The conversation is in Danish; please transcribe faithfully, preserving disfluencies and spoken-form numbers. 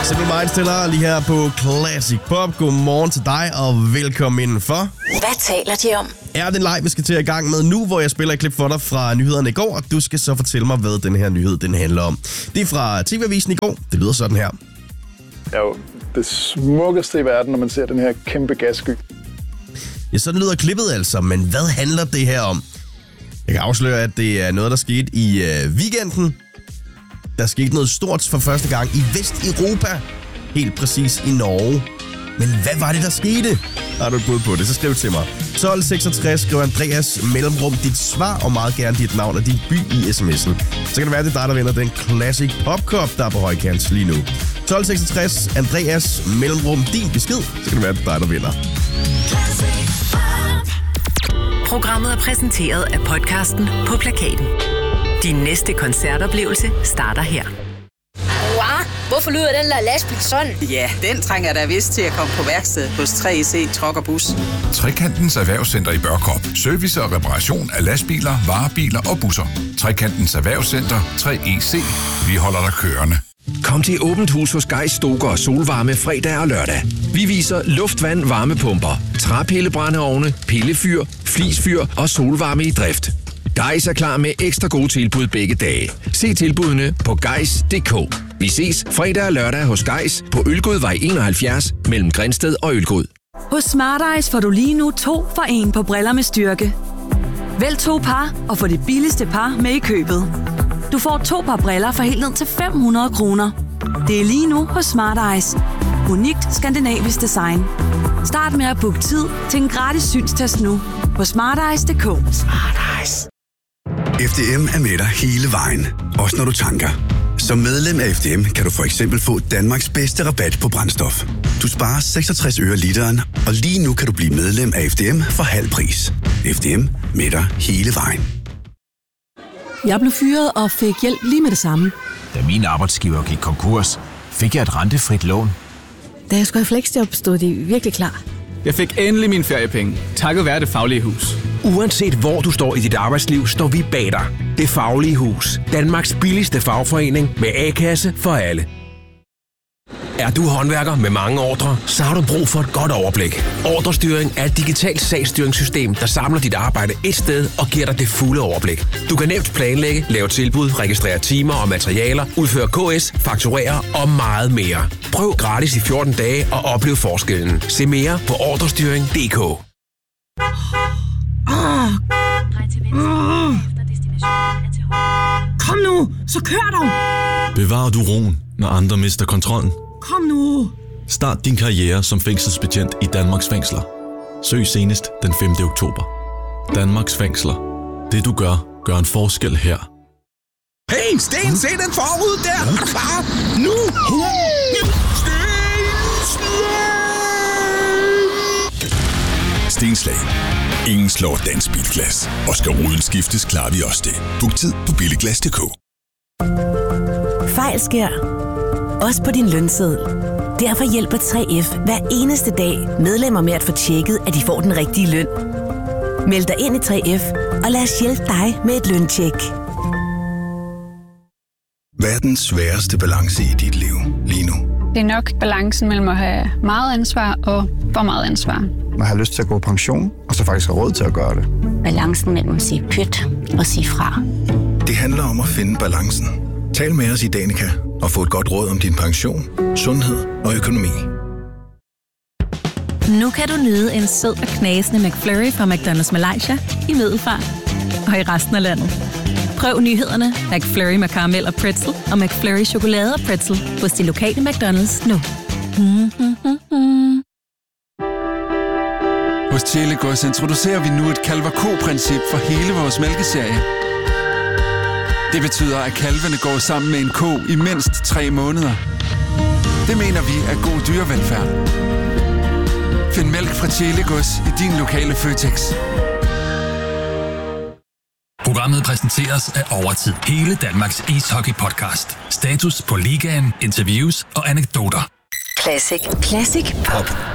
Simple Minds stiller lige her på Classic Pop. Godmorgen til dig, og velkommen indenfor. Hvad taler de om? Er det en leg, vi skal til i gang med nu, hvor jeg spiller et klip for dig fra nyhederne i går, og du skal så fortælle mig, hvad den her nyhed den handler om. Det er fra T V-avisen i går. Det lyder sådan her. Det er jo det smukkeste i verden, når man ser den her kæmpe gassky. Ja, sådan lyder klippet altså, men hvad handler det her om? Jeg kan afsløre, at det er noget, der skete i øh, weekenden. Der skete noget stort for første gang i Vesteuropa. Helt præcis i Norge. Men hvad var det, der skete? Har du et bud på det, så skriv til mig. tolv seksogtres skriver Andreas mellemrum dit svar, og meget gerne dit navn og din by i sms'en. Så kan det være, det er dig, der vinder den Classic Pop Cup, der er på højkant lige nu. tolv seksogtres Andreas mellemrum din besked, så kan det være, det er dig, der vinder. Programmet er præsenteret af podcasten På Plakaten. Din næste koncertoplevelse starter her. Wow, hvorfor lyder den der lastbil sådan? Ja, den trænger da vist til at komme på værksted hos tre C Truck og Bus. Trekantens Erhvervscenter i Børkop. Service og reparation af lastbiler, varebiler og busser. Trekantens Erhvervscenter tre E C. Vi holder dig kørende. Kom til Åbent Hus hos Gejs, Stoker og Solvarme fredag og lørdag. Vi viser luftvand, varmepumper, træpillebrændeovne, pillefyr, flisfyr og solvarme i drift. Gejs er klar med ekstra gode tilbud begge dage. Se tilbudene på gejs punktum d k. Vi ses fredag og lørdag hos Gejs på Ølgodvej enoghalvfjerds mellem Grindsted og Ølgod. Hos Smart Eyes får du lige nu to for en på briller med styrke. Vælg to par og få det billigste par med i købet. Du får to par briller for helt ned til fem hundrede kroner. Det er lige nu hos Smart Eyes. Unikt skandinavisk design. Start med at booke tid til en gratis synstest nu på smarteyes punktum d k. Smart Eyes. F D M er med dig hele vejen, også når du tanker. Som medlem af F D M kan du for eksempel få Danmarks bedste rabat på brændstof. Du sparer seksogtres øre literen, og lige nu kan du blive medlem af F D M for halv pris. F D M med dig hele vejen. Jeg blev fyret og fik hjælp lige med det samme. Da min arbejdsgiver gik konkurs, fik jeg et rentefrit lån. Da jeg skulle have fleksjob, stod de virkelig klar. Jeg fik endelig mine feriepenge, takket være Det Faglige Hus. Uanset hvor du står i dit arbejdsliv, står vi bag dig. Det Faglige Hus. Danmarks billigste fagforening med A-kasse for alle. Er du håndværker med mange ordrer, så har du brug for et godt overblik. Ordrestyring er et digitalt sagsstyringssystem, der samler dit arbejde et sted og giver dig det fulde overblik. Du kan nemt planlægge, lave tilbud, registrere timer og materialer, udføre K S, fakturere og meget mere. Prøv gratis i fjorten dage og oplev forskellen. Se mere på ordrestyring punktum d k. Oh. Oh. Kom nu, så kør dog! Bevarer du roen, når andre mister kontrollen? Kom nu! Start din karriere som fængselsbetjent i Danmarks fængsler. Søg senest den femte oktober. Danmarks fængsler. Det du gør, gør en forskel her. Hey, Sten, se den forud der! Er du klar? Nu! Stenslag. Ingen slår dansk bilglas. Og skal ruden skiftes, klarer vi også det. Book tid på billiglas punktum d k. Fejl sker. Også på din lønseddel. Derfor hjælper tre F hver eneste dag medlemmer med at få tjekket, at de får den rigtige løn. Meld dig ind i tre F, og lad os hjælpe dig med et løntjek. Hvad er den sværeste balance i dit liv lige nu? Det er nok balancen mellem at have meget ansvar og for meget ansvar. Man har lyst til at gå på pension, og så faktisk have råd til at gøre det. Balancen mellem at sige pyt og sige fra. Det handler om at finde balancen. Tal med os i Danica og få et godt råd om din pension, sundhed og økonomi. Nu kan du nyde en sød og knasende McFlurry fra McDonald's Malaysia i Middelfart og i resten af landet. Prøv nyhederne McFlurry med karamel og pretzel og McFlurry chokolade og pretzel hos de lokale McDonald's nu. Mm-hmm. Hos Telegos introducerer vi nu et kalv-og-ko-princip for hele vores mælkeserie. Det betyder, at kalvene går sammen med en ko i mindst tre måneder. Det mener vi er god dyrevelfærd. Find mælk fra Telegos i din lokale Føtex. Programmet præsenteres af Overtid. Hele Danmarks ishockey-podcast. Status på ligaen, interviews og anekdoter. Classic. Classic Pop.